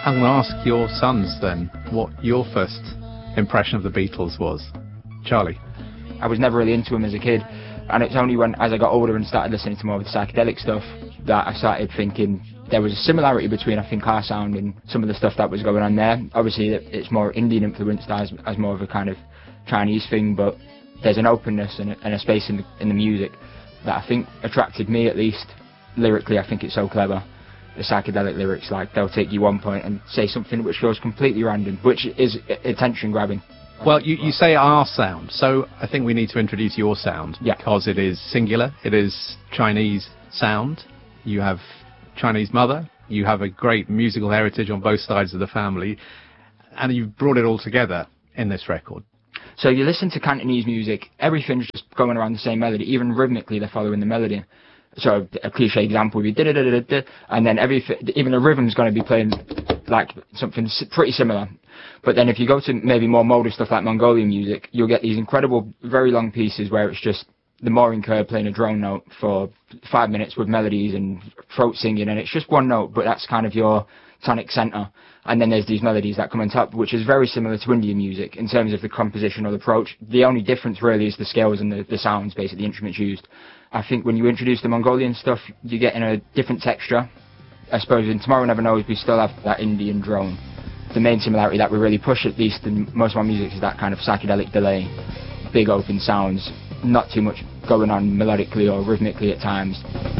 I'm going to ask your sons then what your first impression of the Beatles was. Charlie? I was never really into them as a kid, and it's only when, as I got older and started listening to more of the psychedelic stuff, that I started thinking there was a similarity between, I think, our sound and some of the stuff that was going on there. Obviously, it's more Indian influenced as more of a kind of Chinese thing, but there's an openness and a space in the music that I think attracted me, at least. Lyrically, I think it's so clever. The psychedelic lyrics, like, they'll take you one point and say something which goes completely random, which is attention grabbing. Well, you say our sound, so I think we need to introduce your sound, because it is singular, it is Chinese sound. You have Chinese mother, you have a great musical heritage on both sides of the family, and you've brought it all together in this record. So you listen to Cantonese music, everything's just going around the same melody, even rhythmically they're following the melody. So a cliche example would be da-da-da-da-da, and then even the rhythm's going to be playing like something pretty similar. But then if you go to maybe more modal stuff like Mongolian music, you'll get these incredible, very long pieces where it's just the Maureen Kerr playing a drone note for 5 minutes with melodies and throat singing, and it's just one note, but that's kind of your tonic centre. And then there's these melodies that come on top, which is very similar to Indian music in terms of the composition or the approach. The only difference really is the scales and the sounds, basically, the instruments used. I think when you introduce the Mongolian stuff, you get in a different texture. I suppose in Tomorrow Never Knows, we still have that Indian drone. The main similarity that we really push, at least in most of our music, is that kind of psychedelic delay, big open sounds, not too much going on melodically or rhythmically at times.